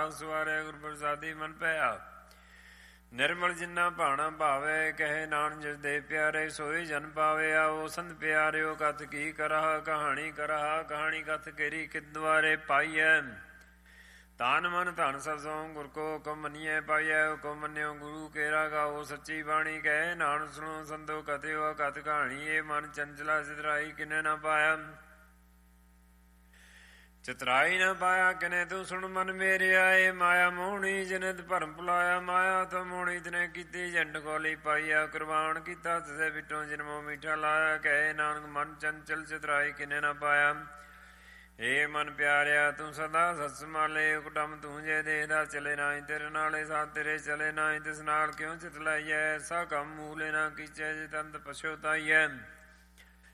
ਰਾਗ ਸਵਾਰੇ ਗੁਰ ਪ੍ਰਸਾਦੀ ਮਨ ਭਇਆ। ਨਿਰਮਲ ਜਿੰਨਾ ਭਾਣਾ ਭਾਵੇ ਕਹੇ ਨਾਨਕ ਜਿਸ ਦੇ ਪਿਆਰੇ ਸੋਈ ਜਨ ਪਾਵੇ। ਆਓ ਸੰਤ ਪਿਆਰਿਓ ਕਥ ਕੀ ਕਰਹਾ ਕਹਾਣੀ ਕਰਹਾ ਕਹਾਣੀ ਕਥ ਕੇਰੀ ਕਿਦਵਾਰੇ ਪਾਈਐ। ਤਾਨ ਮਨ ਧਨ ਸਭ ਸੋਂ ਗੁਰ ਕੋ ਹੁਕਮ ਮੰਨੀਐ ਪਾਈਐ। ਹੁਕਮ ਮੰਨਿਓ ਗੁਰੂ ਕੇਰਾ ਗਾਓ ਸੱਚੀ ਬਾਣੀ ਕਹੇ ਨਾਨਕ ਸੁਣੋ ਸੰਤੋ ਕਥਿਓ ਕਥ ਕਹਾਣੀ। ਇਹ ਮਨ ਚੰਚਲਾ ਸਿਧਰਾਈ ਕਿਨੇ ਨਾ ਪਾਇਆ। ਚਤਰਾਈ ਨਾ ਪਾਇਆ ਕਿਨੇ ਤੂੰ ਸੁਣ ਮਨ ਮੇਰਿਆ। ਇਹ ਮਾਇਆ ਮੋਹਣੀ ਜਿਨਿਤ ਭਰਮ ਭੁਲਾਇਆ। ਮਾਇਆ ਤੋਂ ਮੋਹਣੀ ਤਿਨੇ ਕੀਤੀ ਜੰਡ ਖੋਲੀ ਪਾਈਆ। ਕੁਰਬਾਨ ਕੀਤਾ ਤਿਸੇ ਵਿਟੋਂ ਜਨਮੋਂ ਮੀਠਾ ਲਾਇਆ। ਕਹੇ ਨਾਨਕ ਮਨ ਚੰਚਲ ਚਤਰਾਈ ਕਿਨੇ ਨਾ ਪਾਇਆ। ਏ ਮਨ ਪਿਆਰਿਆ ਤੂੰ ਸਦਾ ਸਤ ਸੰਭਾਲੇ। ਕੁਟਮ ਤੂੰ ਜੇ ਦੇਖਦਾ ਚਲੇ ਨਾਹੀਂ ਤੇਰੇ ਨਾਲੇ। ਸਾਥ ਤੇਰੇ ਚਲੇ ਨਾਹੀਂ ਤਿਸ ਨਾਲ ਕਿਉਂ ਚਿਤ ਲਾਈਐ। ਐਸਾ ਕੰਮ ਮੂਲੇ ਨਾ ਕੀਚੈ ਜੇ ਤੰਤ ਪਛੋਤਾਈਐ।